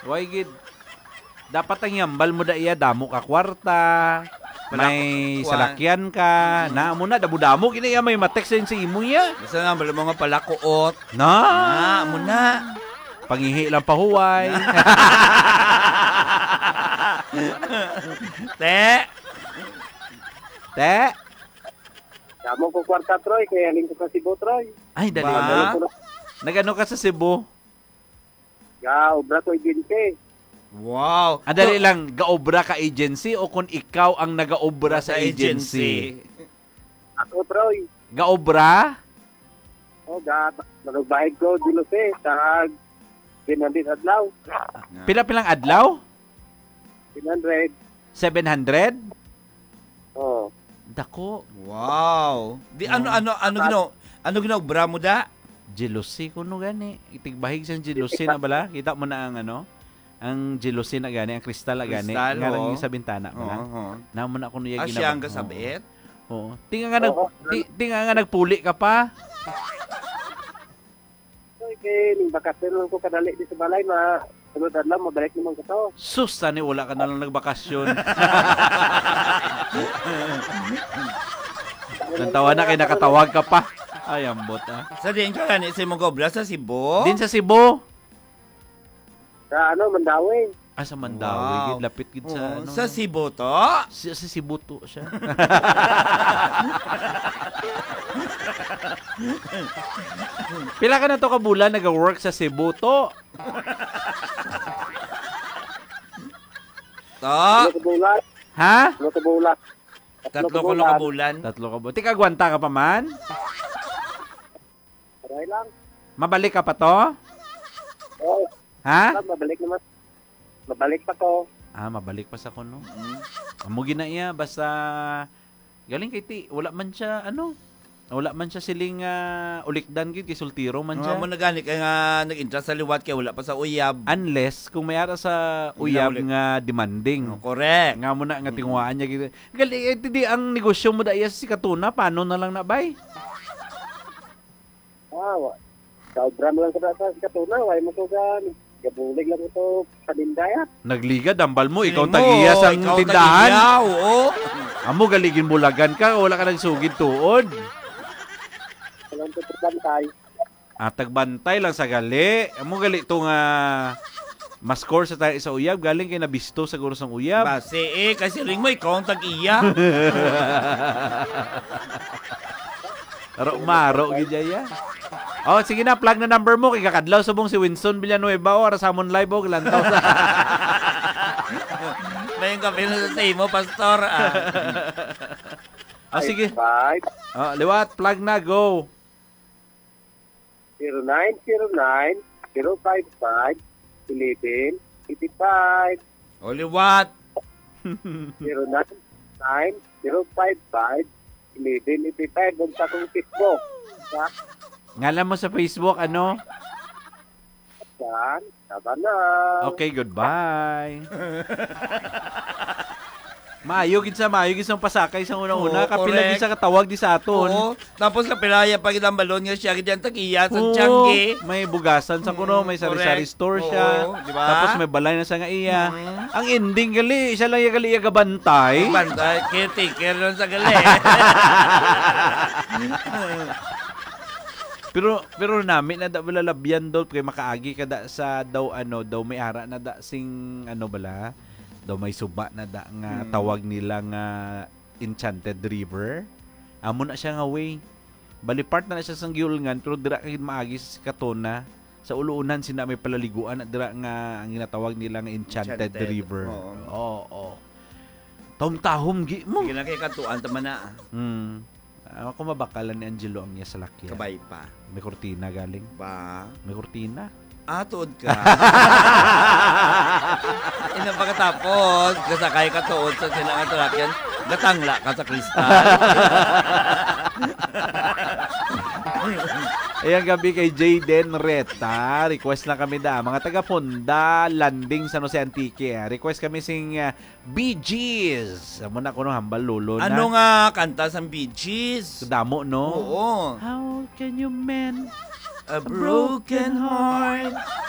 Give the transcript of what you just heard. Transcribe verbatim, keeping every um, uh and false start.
Why gid? Dapat ang yambal mo da iya damo ka kwarta. May salakyan ka. Na mo na damo-damo kini iya may matext din si imo ya. Basta nga bala mga palakuot. Na, Na mo na. Pangihi lang pahuway. Te. Te. Damo ko kwarta, Troy. Kaya aling ko sa Cebu, Troy. Ay, dali Ba? ba? Nagano ka sa Cebu? Ya, obra ko agency. Wow. Ah, dali lang, gaobra ka agency o kung ikaw ang nagaobra sa agency? Ako, Troy. Gaobra? O, ga, nagbayad ko, dilos eh. Sa Binandit Adlaw. Pila-pilang adlaw? one hundred. seven hundred? Oh. Dako. Wow. Di ano ano ano gino? Ano ginaobra mo da? Jealousy kuno gani. Itigbahig sa jealousy na bala. Kita mo na ang ano? Ang jealousy na gani, ang kristal na gani. Kristal, Nga lang oo. yung sa bintana mo na. Oo. Namo na kuno yung Asya ang kasabit. Oo. Tinga nga nag Oo. ti- tinga nga nagpuli ka pa. So, kaya ning bakasyon lang ko kadali di sa balay, ma sunod adlaw mabalik naman ko to. Sus, tani wala ka na lang nagbakasyon. Nantawa na kay nakatawag ka pa. Ay, ambot ah. Sa din ka gani sa mo gobra sa Cebu? Din sa Cebu. Sa ano, Mandawi. Ah, sa Mandawi. Wow. Gid, lapit gid sa Oo, ano. sa Cebu to? Sa, sa Cebu to siya. Pila ka na to kabulan nag-work sa Cebu to? To? Ano ka bulan? Ha? Ano ka bulan? Tatlo ko lang kabulan. Tatlo ka ba? Tika, gwanta ka pa man? Aray lang. Mabalik ka pa to? Oh, Ha? mabalik naman. Mabalik pa ko. Ah, mabalik pa sa kuno. Mm. Amo gina iya basta galing kay ti wala man siya ano wala man siya siling uh, ulikdan gid kay sultiro man Mga siya mo na gani kaya nga nag-interest sa liwat kaya wala pa sa uyab. unless kung may ara sa uyab Ulit. nga demanding Oh, correct. nga mo na nga tinguhaan niya gid galing eh, di ang negosyo mo da iya si Katuna paano na lang na bay Ah, wa. Sa obra mo lang sa sa Katuna, way mo ko gan. Gabulig lang ito sa Dindaya. nagliga dambal mo ikaw Mo, tagiya sa ikaw tindahan tagiya, oo. amo galigin bulagan ka wala ka nagsugid tuod Walang tutubantay. ah tagbantay lang sa gali amo gali to nga mas score sa tayo sa uyab galing kay nabisto sa guros ng uyab. Base eh, kasi ring mo ikaw ang tag-iya. Aro maro gid ya. Oh, sige na plug na number mo kay kakadlaw subong si Winston Villanueva o Rasamon Live og lantaw sa. May kape na sa tayo mo, pastor. Ah. Oh, sige. Five, Oh, liwat plug na go. zero nine zero nine zero five five eleven eighty five. Only what? zero nine zero five five eleven eighty five. Huwag sa kong Facebook. Sa Ngalan mo sa Facebook ano? San Sabana. Okay, goodbye. Maayo gid sa maayo gid sa pasakay sa unang-una Oo, kapila correct. gid sa katawag di sa aton. Oo. Tapos kapilaya pa kitang balon nga siya gid tag-iya sa Oo, Tiangge. may bugasan sa kuno, may sari-sari Correct. store siya. Oo, di ba? Tapos may balay na sa nga iya. Mhm. Ang ending gali, siya lang yung gali iya gabantay. Bantay, caretaker nun sa gali. Pero pero nami na da wala labyan daw kay makaagi kada sa daw ano daw may ara na da sing ano bala daw may suba na da nga Hmm. tawag nila nga Enchanted River. Amo na siya nga way. Bali part na, na siya sang giulngan pero dira kay maagi sa Katuna. Sa uluunan sina may palaliguan at dira nga ang ginatawag nila nga Enchanted, Enchanted. River. Oo. Oo. oo. Tahom-tahom gi mo. Sige na kay katuan tama na. Hmm. Ako mabakalan ni Angelo ang niya sa lakya. Kabay pa. May kurtina galing. Ba? May kurtina. Ah, tuod ka. Ina pagkatapos, kasakay ka tuod sa sila nga tulakyan, gatangla ka sa kristal. Ayan gabi kay Jayden Reta. Request lang kami da. Mga taga Fonda, Landing, San Jose Antique. Request kami sing uh, Bee Gees. Amo na ko no hambal lolo na. Ano nga kanta sa Bee Gees? Damo no? Oo. How can you mend A broken heart